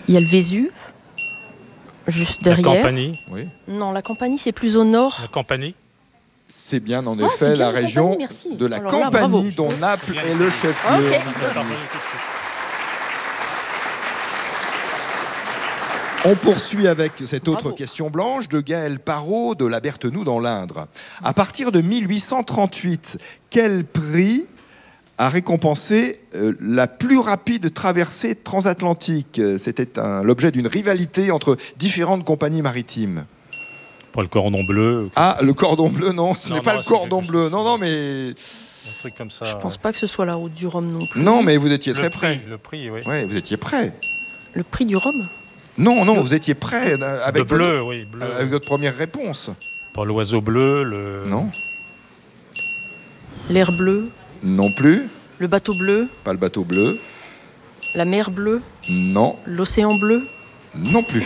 Il y a le Vésuve, juste derrière. La Campanie. Oui. Non, la Campanie, c'est plus au nord. La Campanie. C'est bien en c'est effet bien la la région Campanie, merci. de la Alors là, Campanie bravo. dont Naples est le chef-lieu. Ok. On poursuit avec cette autre Bravo. question blanche de Gaël Parot de la Berthenoux dans l'Indre. À partir de 1838, quel prix a récompensé la plus rapide traversée transatlantique? C'était l'objet d'une rivalité entre différentes compagnies maritimes. Pour le cordon bleu. Ah, le cordon bleu, non, ce Non, n'est pas non, le c'est cordon quelque bleu. chose, Non, non, mais... Un truc comme ça. Je pense pas que ce soit la route du Rhum non plus. Non, mais vous étiez très près. Le prix, oui. Oui, vous étiez prêt. Le prix du Rhum? Non, non, vous étiez prêt avec, Le bleu, oui. Bleu. avec votre première réponse. Pour l'oiseau bleu, le... Non, L'air bleu? non plus. Le bateau bleu? Pas le bateau bleu. La mer bleue? Non, L'océan bleu? non plus.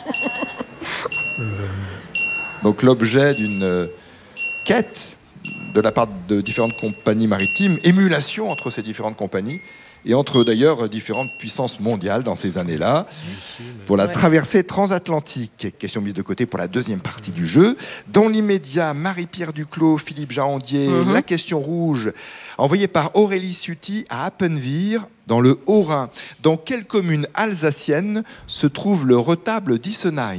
Donc l'objet d'une quête de la part de différentes compagnies maritimes, émulation entre ces différentes compagnies et entre d'ailleurs différentes puissances mondiales dans ces années-là, pour la traversée transatlantique. Question mise de côté pour la deuxième partie du jeu. Dans l'immédiat, Marie-Pierre Duclos, Philippe Jahandier, la question rouge, envoyée par Aurélie Sutti à Appenweier, dans le Haut-Rhin. Dans quelle commune alsacienne se trouve le retable d'Issenheim ?